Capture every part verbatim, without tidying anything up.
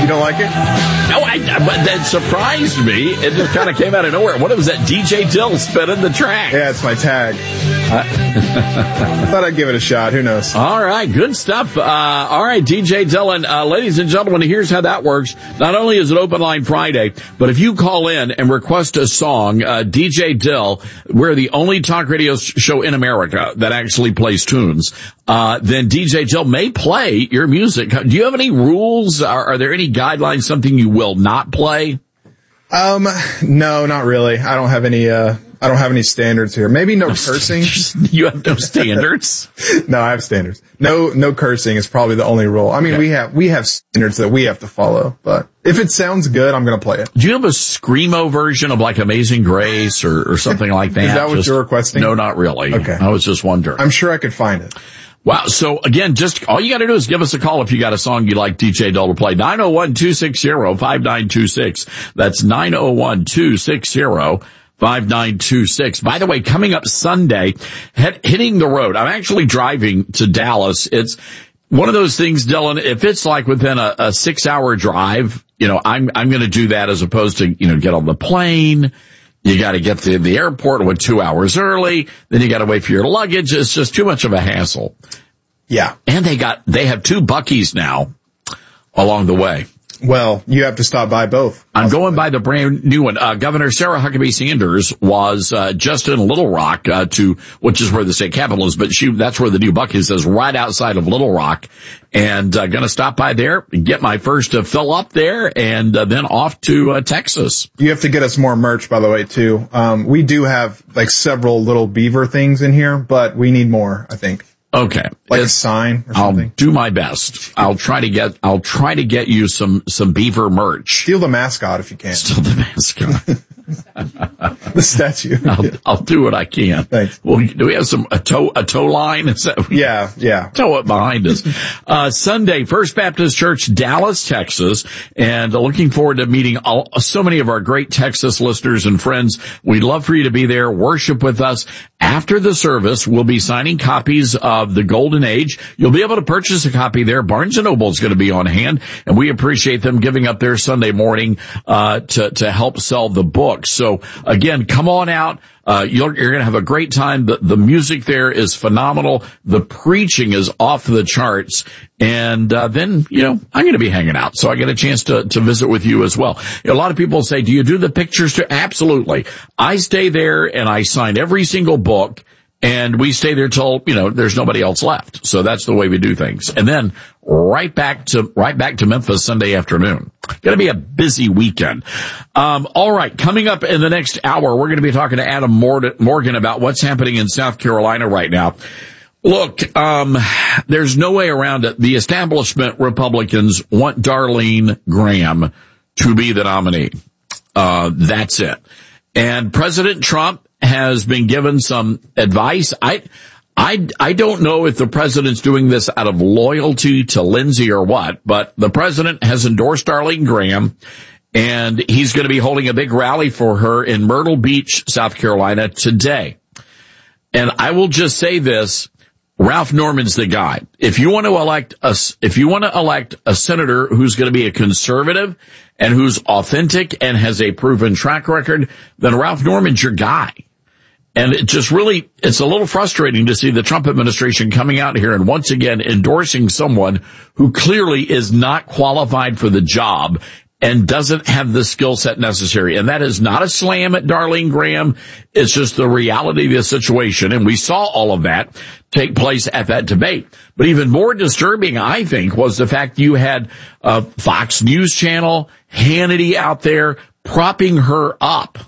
You don't like it? No, I, but that surprised me. It just kind of came out of nowhere. What was that? D J Dill spinning the track. Yeah, it's my tag. I thought I'd give it a shot. Who knows? All right, good stuff. Uh, all right, D J Dillon. Uh, ladies and gentlemen, here's how that works. Not only is it Open Line Friday, but if you call in and request a song, uh, D J Dill, we're the only talk radio show in America that actually plays tunes, uh, then D J Dill may play your music. Do you have any rules? Are, are there any guidelines, something you will not play? Um, no, not really. I don't have any, uh, I don't have any standards here. Maybe no cursing. You have no standards? No, I have standards. No, no cursing is probably the only rule. I mean, okay. we have, we have standards that we have to follow, but if it sounds good, I'm going to play it. Do you have a screamo version of like Amazing Grace or, or something like that? Is that what just, you're requesting? No, not really. Okay. I was just wondering. I'm sure I could find it. Wow. So again, just all you got to do is give us a call if you got a song you'd like D J Dill to play. nine oh one, two six zero, five nine two six. That's nine oh one, two six zero, five nine two six. By the way, coming up Sunday, head, hitting the road. I'm actually driving to Dallas. It's one of those things, Dylan, if it's like within a, a six hour drive, you know, I'm, I'm going to do that as opposed to, you know, get on the plane. You got to get to the airport with two hours early. Then you got to wait for your luggage. It's just too much of a hassle. Yeah. And they got, they have two Buc-ee's now along the way. Well, you have to stop by both. I'm going by the brand new one. Uh, Governor Sarah Huckabee Sanders was, uh, just in Little Rock, uh, to, which is where the state capitol is, but she, that's where the new Buc-ee's is, right outside of Little Rock. And, uh, gonna stop by there, get my first uh, fill up there, and, uh, then off to, uh, Texas. You have to get us more merch, by the way, too. Um, we do have, like, several little beaver things in here, but we need more, I think. Okay. Like it's, a sign or something? I'll do my best. I'll try to get, I'll try to get you some, some beaver merch. Steal the mascot if you can. Steal the mascot. The statue. I'll, yeah. I'll do what I can. Thanks. Well, do we have some, a tow, a tow line? Is that, yeah, yeah. Tow it behind us. Uh, Sunday, First Baptist Church, Dallas, Texas, and uh, looking forward to meeting all, so many of our great Texas listeners and friends. We'd love for you to be there, worship with us. After the service, we'll be signing copies of The Golden Age. You'll be able to purchase a copy there. Barnes and Noble is going to be on hand, and we appreciate them giving up their Sunday morning, uh, to, to help sell the book. So again, come on out. Uh, you're, you're going to have a great time. The, the music there is phenomenal. The preaching is off the charts. And, uh, then, you know, I'm going to be hanging out. So I get a chance to, to visit with you as well. A lot of people say, do you do the pictures too? Absolutely. I stay there and I sign every single book. And we stay there till, you know, there's nobody else left. So that's the way we do things. And then right back to, right back to Memphis Sunday afternoon. Gonna be a busy weekend. Um, all right. Coming up in the next hour, we're going to be talking to Adam Morgan about what's happening in South Carolina right now. Look, um, there's no way around it. The establishment Republicans want Darlene Graham to be the nominee. Uh, that's it. And President Trump has been given some advice. I, I, I don't know if the president's doing this out of loyalty to Lindsey or what, but the president has endorsed Darlene Graham, and he's going to be holding a big rally for her in Myrtle Beach, South Carolina today. And I will just say this, Ralph Norman's the guy. If you want to elect a, if you want to elect a senator who's going to be a conservative and who's authentic and has a proven track record, then Ralph Norman's your guy. And it just really, it's a little frustrating to see the Trump administration coming out here and once again endorsing someone who clearly is not qualified for the job and doesn't have the skill set necessary. And that is not a slam at Darlene Graham. It's just the reality of the situation. And we saw all of that take place at that debate. But even more disturbing, I think, was the fact you had uh, Fox News Channel, Hannity out there propping her up.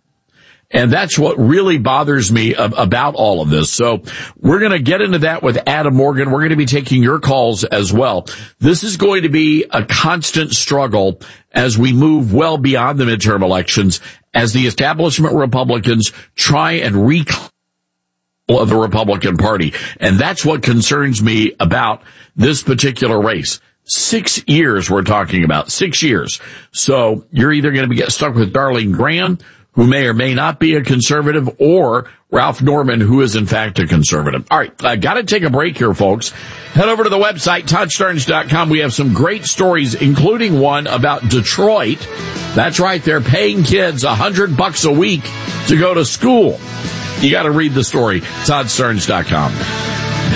And that's what really bothers me about all of this. So we're going to get into that with Adam Morgan. We're going to be taking your calls as well. This is going to be a constant struggle as we move well beyond the midterm elections, as the establishment Republicans try and reclaim of the Republican Party. And that's what concerns me about this particular race. Six years we're talking about. Six years. So you're either going to be get stuck with Darlene Graham, who may or may not be a conservative, or Ralph Norman, who is in fact a conservative. All right, I got to take a break here, folks. Head over to the website, Todd Starnes dot com. We have some great stories, including one about Detroit. That's right, they're paying kids a hundred bucks a week to go to school. You got to read the story, Todd Starnes dot com.